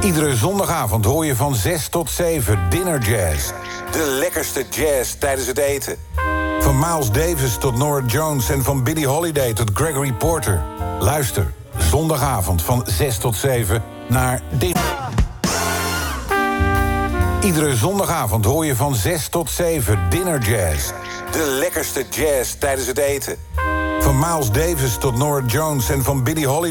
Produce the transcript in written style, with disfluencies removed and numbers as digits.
Iedere zondagavond hoor je van 6 tot 7 Dinner Jazz. De lekkerste jazz tijdens het eten. Van Miles Davis tot Norah Jones en van Billie Holiday tot Gregory Porter. Luister, zondagavond van 6 tot 7 naar Dinner. Iedere zondagavond hoor je van 6 tot 7 Dinner Jazz. De lekkerste jazz tijdens het eten. Van Miles Davis tot Norah Jones en van Billie Holiday.